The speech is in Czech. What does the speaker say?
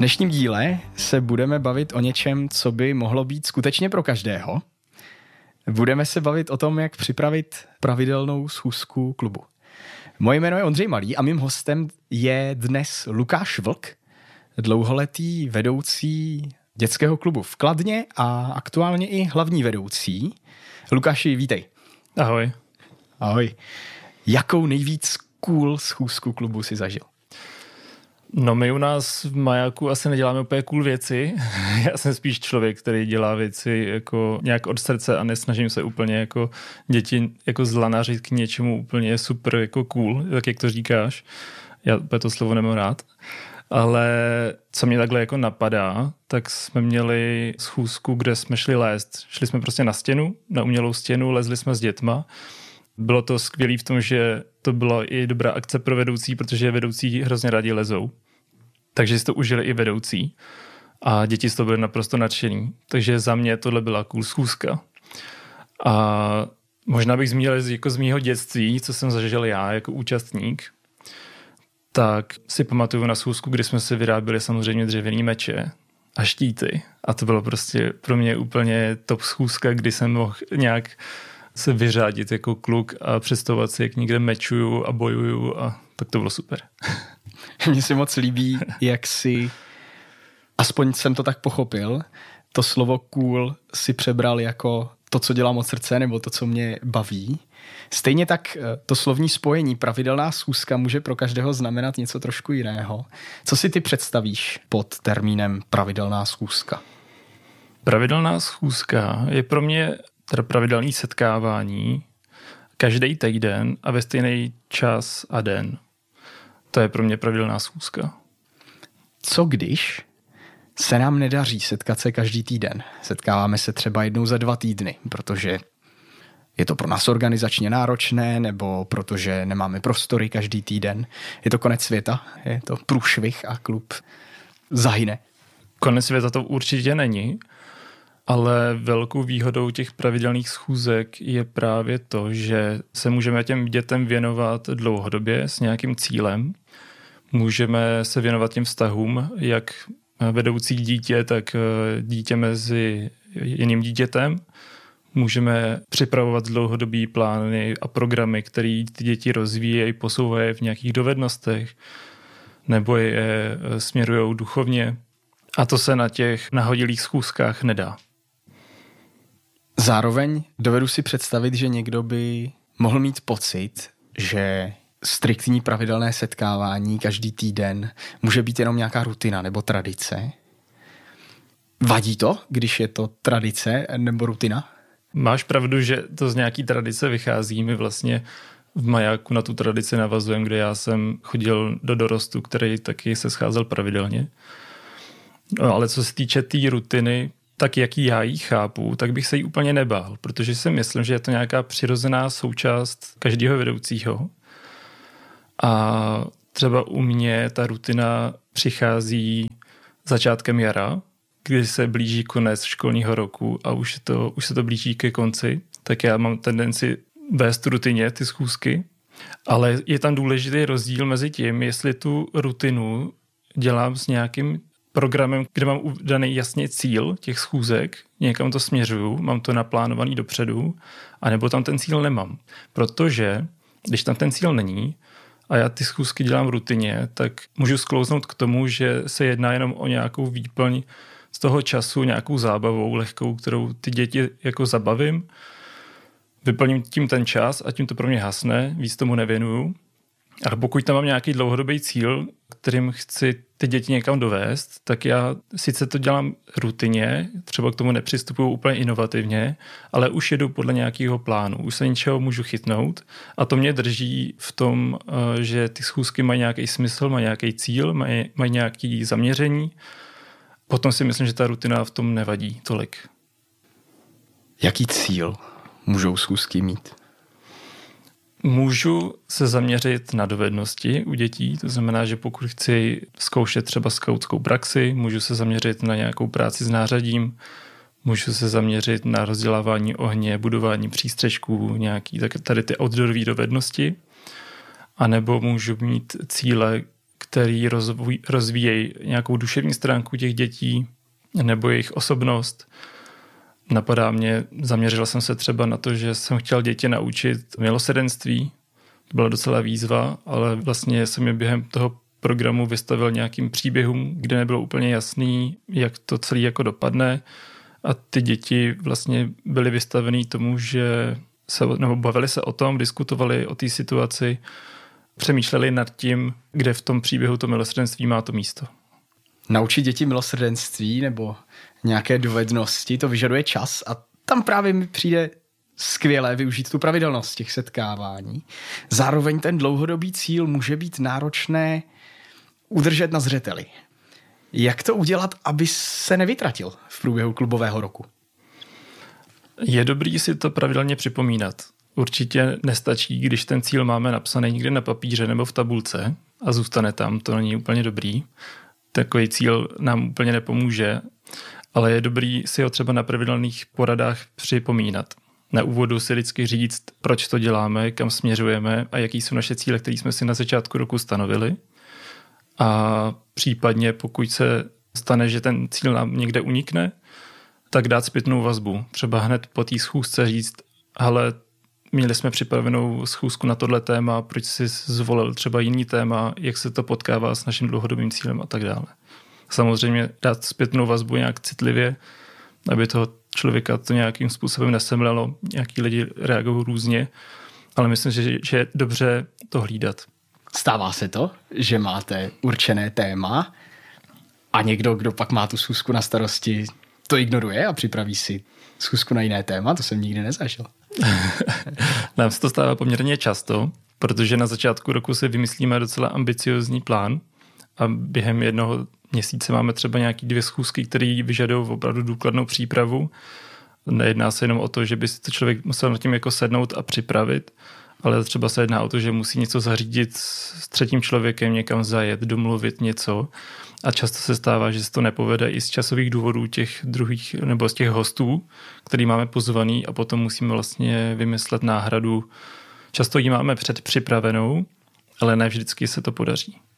dnešním díle se budeme bavit o něčem, co by mohlo být skutečně pro každého. Budeme se bavit o tom, jak připravit pravidelnou schůzku klubu. Moje jméno je Ondřej Malý a mým hostem je dnes Lukáš Vlk, dlouholetý vedoucí dětského klubu v Kladně a aktuálně i hlavní vedoucí. Lukáši, vítej. Ahoj. Ahoj. Jakou nejvíc cool schůzku klubu si zažil? No, my u nás v Majáku asi neděláme úplně cool věci. Já jsem spíš člověk, který dělá věci jako nějak od srdce a nesnažím se úplně jako děti jako zlanařit k něčemu úplně super jako cool, tak jak to říkáš. Já to slovo nemám rád. Ale co mě takhle jako napadá, tak jsme měli schůzku, kde jsme šli lézt. Šli jsme prostě na stěnu, na umělou stěnu, lezli jsme s dětma. Bylo to skvělé v tom, že to byla i dobrá akce pro vedoucí, protože vedoucí hrozně rádi lezou. Takže si to užili i vedoucí. A děti z toho byly naprosto nadšený. Takže za mě tohle byla cool schůzka. A možná bych zmínil jako z mýho dětství, co jsem zažil já jako účastník. Tak si pamatuju na schůzku, kdy jsme si vyráběli samozřejmě dřevěný meče a štíty. A to bylo prostě pro mě úplně top schůzka, kdy jsem mohl nějak se vyřádit jako kluk a představovat si, jak někde mečuju a bojuju, a tak to bylo super. Mně se moc líbí, jak si, aspoň jsem to tak pochopil, to slovo cool si přebral jako to, co dělám od srdce, nebo to, co mě baví. Stejně tak to slovní spojení pravidelná schůzka může pro každého znamenat něco trošku jiného. Co si ty představíš pod termínem pravidelná schůzka? Pravidelná schůzka je pro mě pravidelné setkávání každý týden a ve stejný čas a den. To je pro mě pravidelná schůzka. Co když se nám nedaří setkat se každý týden? Setkáváme se třeba jednou za 2 týdny, protože je to pro nás organizačně náročné, nebo protože nemáme prostory každý týden. Je to konec světa, je to průšvih a klub zahyne. Konec světa to určitě není, ale velkou výhodou těch pravidelných schůzek je právě to, že se můžeme těm dětem věnovat dlouhodobě s nějakým cílem. Můžeme se věnovat těm vztahům, jak vedoucí dítě, tak dítě mezi jiným dítětem. Můžeme připravovat dlouhodobý plány a programy, které ty děti rozvíjejí, posouvají v nějakých dovednostech nebo je směrujou duchovně. A to se na těch nahodilých schůzkách nedá. Zároveň dovedu si představit, že někdo by mohl mít pocit, že striktní pravidelné setkávání každý týden může být jenom nějaká rutina nebo tradice. Vadí to, když je to tradice nebo rutina? Máš pravdu, že to z nějaký tradice vychází. My vlastně v Majáku na tu tradici navazujeme, kde já jsem chodil do dorostu, který taky se scházel pravidelně. No, ale co se týče té rutiny, tak jak já ji chápu, tak bych se jí úplně nebál, protože si myslím, že je to nějaká přirozená součást každého vedoucího. A třeba u mě ta rutina přichází začátkem jara, kdy se blíží konec školního roku a už se to blíží ke konci, tak já mám tendenci vést rutině ty schůzky, ale je tam důležitý rozdíl mezi tím, jestli tu rutinu dělám s nějakým programem, kde mám daný jasně cíl těch schůzek, někam to směřuju, mám to naplánovaný dopředu, anebo tam ten cíl nemám. Protože když tam ten cíl není a já ty schůzky dělám v rutině, tak můžu sklouznout k tomu, že se jedná jenom o nějakou výplň z toho času, nějakou zábavou lehkou, kterou ty děti jako zabavím, vyplním tím ten čas a tím to pro mě hasne, víc tomu nevěnuju. Ale pokud tam mám nějaký dlouhodobý cíl, kterým chci ty děti někam dovést, tak já sice to dělám rutině, třeba k tomu nepřistupuju úplně inovativně, ale už jedu podle nějakého plánu. Už se něčeho můžu chytnout a to mě drží v tom, že ty schůzky mají nějaký smysl, mají nějaký cíl, mají nějaké zaměření. Potom si myslím, že ta rutina v tom nevadí tolik. Jaký cíl můžou schůzky mít? Můžu se zaměřit na dovednosti u dětí, to znamená, že pokud chci zkoušet třeba skautskou praxi, můžu se zaměřit na nějakou práci s nářadím, můžu se zaměřit na rozdělávání ohně, budování přístřešků, nějaký tady ty outdoorové dovednosti, anebo můžu mít cíle, který rozvíjejí nějakou duševní stránku těch dětí nebo jejich osobnost. Napadá mě, zaměřil jsem se třeba na to, že jsem chtěl děti naučit milosrdenství. To byla docela výzva, ale vlastně jsem je během toho programu vystavil nějakým příběhům, kde nebylo úplně jasný, jak to celé jako dopadne. A ty děti vlastně byly vystavený tomu, že bavili se o tom, diskutovali o té situaci, přemýšleli nad tím, kde v tom příběhu to milosrdenství má to místo. Naučit děti milosrdenství nebo nějaké dovednosti, to vyžaduje čas a tam právě mi přijde skvělé využít tu pravidelnost těch setkávání. Zároveň ten dlouhodobý cíl může být náročné udržet na zřeteli. Jak to udělat, aby se nevytratil v průběhu klubového roku? Je dobrý si to pravidelně připomínat. Určitě nestačí, když ten cíl máme napsaný někde na papíře nebo v tabulce a zůstane tam, to není úplně dobrý. Takový cíl nám úplně nepomůže, ale je dobrý si ho třeba na pravidelných poradách připomínat. Na úvodu si vždycky říct, proč to děláme, kam směřujeme a jaký jsou naše cíle, které jsme si na začátku roku stanovili. A případně, pokud se stane, že ten cíl nám někde unikne, tak dát zpětnou vazbu. Třeba hned po té schůzce říct, hele, měli jsme připravenou schůzku na tohle téma, proč jsi zvolil třeba jiný téma, jak se to potkává s naším dlouhodobým cílem a tak dále. Samozřejmě dát zpětnou vazbu nějak citlivě, aby toho člověka to nějakým způsobem nesemlelo. Nějaký lidi reagují různě, ale myslím, že je dobře to hlídat. Stává se to, že máte určené téma a někdo, kdo pak má tu schůzku na starosti, to ignoruje a připraví si schůzku na jiné téma? To jsem nikdy nezažil. Nám se to stává poměrně často, protože na začátku roku si vymyslíme docela ambiciozní plán a během jednoho měsíce máme třeba nějaký 2 schůzky, které vyžadují opravdu důkladnou přípravu. Nejedná se jenom o to, že by si to člověk musel nad tím jako sednout a připravit, ale třeba se jedná o to, že musí něco zařídit s třetím člověkem, někam zajet, domluvit něco. A často se stává, že se to nepovede i z časových důvodů těch druhých nebo z těch hostů, který máme pozvaný a potom musíme vlastně vymyslet náhradu. Často ji máme předpřipravenou, ale ne vždycky se to podaří.